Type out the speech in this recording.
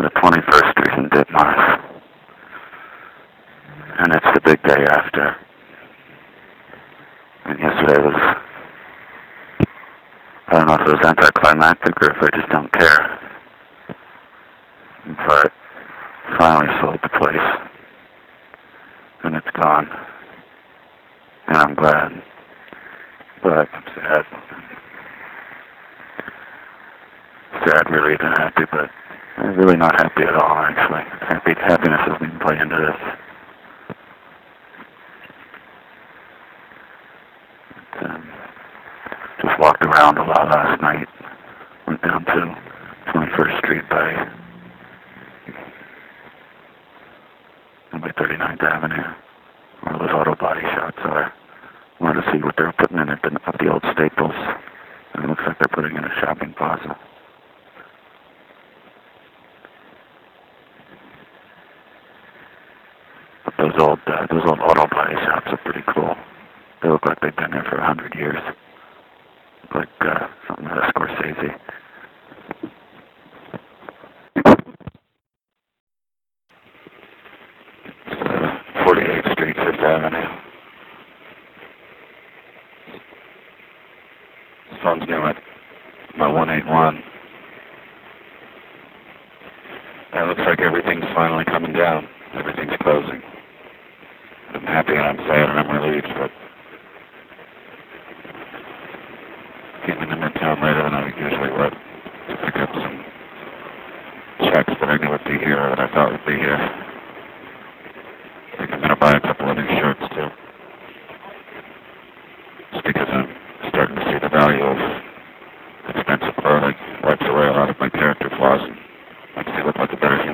to 21st Street in Ditmars. And it's the big day after. And yesterday was, I don't know if it was anticlimactic or if I just don't care. But finally sold the place. And it's gone. And I'm glad. But I'm sad. Sad, relieved, and happy, but I'm really not happy at all, actually. Happiness doesn't even play into this. Just walked around a lot last night. Went down to 21st Street by 39th Avenue, where those auto body shops are. Wanted to see what they're putting in at the old Staples. And it looks like they're putting in a shopping plaza. But those old auto body shops are pretty cool. They look like they've been there for 100 years. Look like something out of Scorsese. 48th Street, 5th Avenue. This phone's new at my 181. And it looks like everything's finally coming down. Everything's closing. I'm happy and I'm sad and I'm relieved, but came into Midtown later than I usually would to pick up some checks that I knew would be here or that I thought would be here. I think I'm going to buy a couple of new shirts too. Just because I'm starting to see the value of expensive clothing. Wipes away a lot of my character flaws and makes me look like a better